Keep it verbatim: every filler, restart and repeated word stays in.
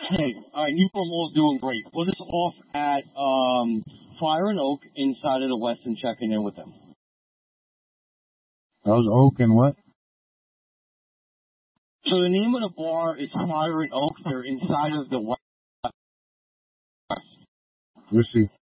Hey, all right, Newport Mall's doing great. Put us off at um, Fire and Oak inside of the Westin, checking in with them. That was Oak and what? So the name of the bar is Fire and Oak. They're inside of the West. We'll see.